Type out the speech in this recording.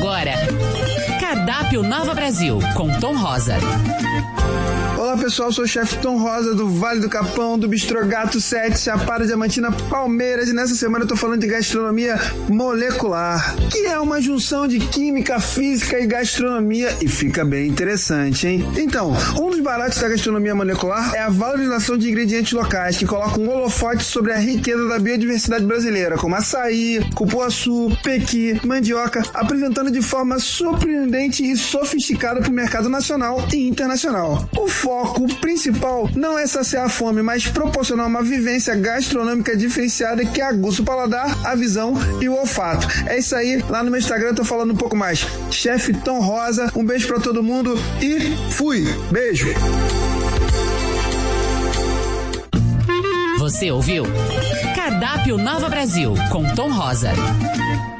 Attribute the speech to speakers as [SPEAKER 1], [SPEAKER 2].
[SPEAKER 1] agora, Cardápio Nova Brasil, com Tom Rosa.
[SPEAKER 2] Olá pessoal, sou o chefe Tom Rosa do Vale do Capão, do Bistrô Gato 7, Chapada Diamantina, Palmeiras, e nessa semana eu tô falando de gastronomia molecular, que é uma junção de química, física e gastronomia, e fica bem interessante, hein? Então, um dos baratos da gastronomia molecular é a valorização de ingredientes locais, que colocam um holofote sobre a riqueza da biodiversidade brasileira, como açaí, cupuaçu, pequi, mandioca, apresentando de forma surpreendente e sofisticada para o mercado nacional e internacional. O foco principal não é saciar a fome, mas proporcionar uma vivência gastronômica diferenciada que aguça o paladar, a visão e o olfato. É isso aí, lá no meu Instagram eu tô falando um pouco mais. Chefe Tom Rosa, um beijo pra todo mundo e fui! Beijo!
[SPEAKER 1] Você ouviu? Cardápio Nova Brasil, com Tom Rosa.